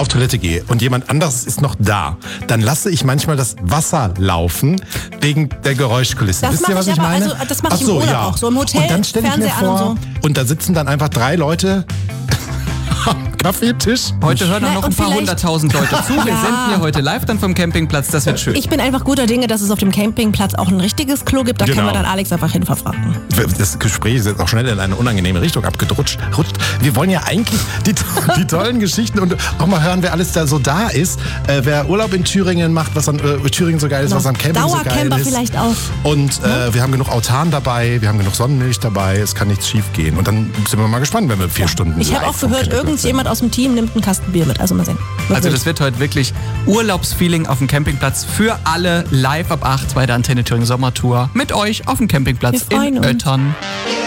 auf Toilette gehe und jemand anderes ist noch da, dann lasse ich manchmal das Wasser laufen wegen der Geräuschkulisse. Das Wisst ihr, was ich meine? Also, das mache ich im Urlaub auch so. Im Hotel, und dann stelle ich mir Fernseher vor, an und so. und da sitzen dann einfach 3 Leute am Kaffeetisch. Heute hören noch ein paar 100.000 Leute zu. Wir senden hier heute live dann vom Campingplatz. Das wird schön. Ich bin einfach guter Dinge, dass es auf dem Campingplatz auch ein richtiges Klo gibt. Da Genau. können wir dann Alex einfach hin verfrachten. Das Gespräch ist jetzt auch schnell in eine unangenehme Richtung abgerutscht. Wir wollen ja eigentlich die tollen Geschichten und auch mal hören, wer alles da so da ist. Wer Urlaub in Thüringen macht, was an Thüringen so geil ist, was am Camping so geil ist. Dauercamper vielleicht auch. Und wir haben genug Autan dabei, wir haben genug Sonnenmilch dabei, es kann nichts schief gehen. Und dann sind wir mal gespannt, wenn wir 4 Stunden Ich habe live auch vom gehört, Campingplatz irgendjemand aus dem Team nimmt einen Kasten Bier mit. Also mal sehen. Also das wird heute wirklich Urlaubsfeeling auf dem Campingplatz für alle live ab 8 bei der Antenne Thüringen Sommertour mit euch auf dem Campingplatz Wir freuen in uns. Öttern.